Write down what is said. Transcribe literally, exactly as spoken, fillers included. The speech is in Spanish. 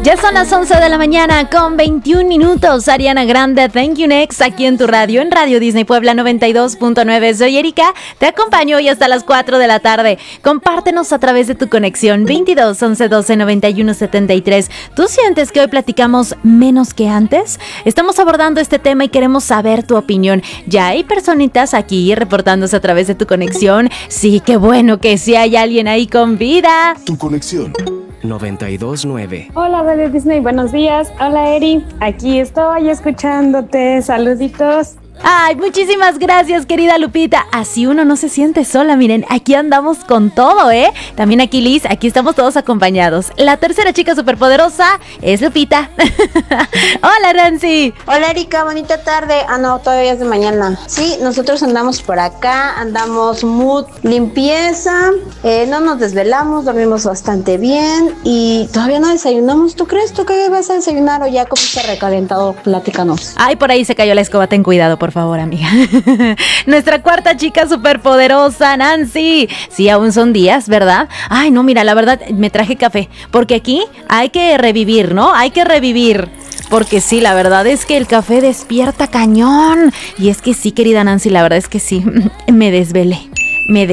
Ya son las once de la mañana con veintiún minutos. Ariana Grande, Thank You Next, aquí en tu radio, en Radio Disney Puebla noventa y dos punto nueve. Soy Erika, te acompaño hoy hasta las cuatro de la tarde. Compártenos a través de tu conexión veintidós, once, doce, noventa y uno, setenta y tres. ¿Tú sientes que hoy platicamos menos que antes? Estamos abordando este tema y queremos saber tu opinión. Ya hay personitas aquí reportándose a través de tu conexión. Sí, qué bueno que sí hay alguien ahí con vida. Tu conexión noventa y dos punto nueve. Hola Radio Disney, buenos días. Hola Eri, aquí estoy escuchándote. Saluditos. Ay, muchísimas gracias, querida Lupita. Así uno no se siente sola, miren, aquí andamos con todo, ¿eh? También aquí Liz, aquí estamos todos acompañados. La tercera chica superpoderosa es Lupita. Hola, Nancy. Hola, Erika, bonita tarde. Ah, no, todavía es de mañana. Sí, nosotros andamos por acá, andamos mood limpieza, eh, no nos desvelamos, dormimos bastante bien y todavía no desayunamos. ¿Tú crees? ¿Tú qué vas a desayunar o ya comiste recalentado? Platícanos. Ay, por ahí se cayó la escoba, ten cuidado, por favor, amiga. Nuestra cuarta chica superpoderosa, Nancy. Sí, aún son días, ¿verdad? Ay, no, mira, la verdad, me traje café, porque aquí hay que revivir, ¿no? Hay que revivir. Porque sí, la verdad es que el café despierta cañón. Y es que sí, querida Nancy, la verdad es que sí, me desvelé. Me